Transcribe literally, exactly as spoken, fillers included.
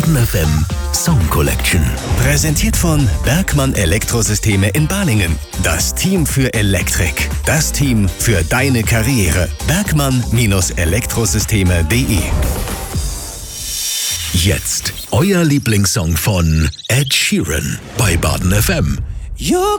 Baden F M Song Collection. Präsentiert von Bergmann Elektrosysteme in Balingen. Das Team für Elektrik. Das Team für deine Karriere. Bergmann Elektrosysteme punkt de. Jetzt euer Lieblingssong von Ed Sheeran bei Baden F M. You